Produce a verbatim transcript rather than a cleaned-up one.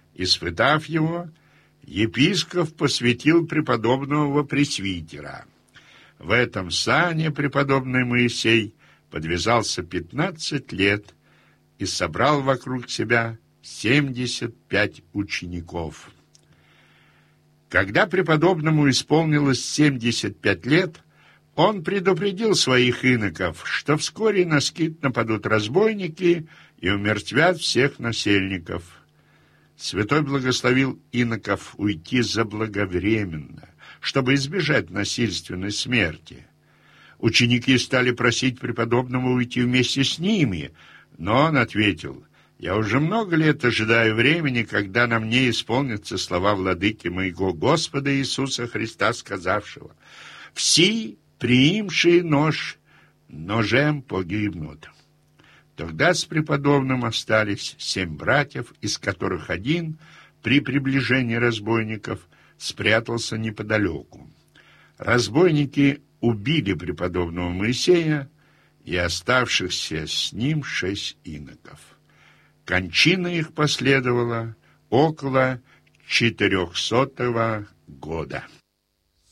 Испытав его, епископ посвятил преподобного во пресвитера. В этом сане преподобный Моисей подвязался пятнадцать лет и собрал вокруг себя семьдесят пять учеников. Когда преподобному исполнилось семьдесят пять лет, он предупредил своих иноков, что вскоре на скит нападут разбойники и умертвят всех насельников. Святой благословил иноков уйти заблаговременно, чтобы избежать насильственной смерти. Ученики стали просить преподобного уйти вместе с ними, но он ответил: «Я уже много лет ожидаю времени, когда на мне исполнятся слова владыки моего Господа Иисуса Христа, сказавшего: «Все, приимшие нож, ножем погибнут». Тогда с преподобным остались семь братьев, из которых один при приближении разбойников спрятался неподалеку. Разбойники убили преподобного Моисея и оставшихся с ним шесть иноков. Кончина их последовала около четырехсотого года.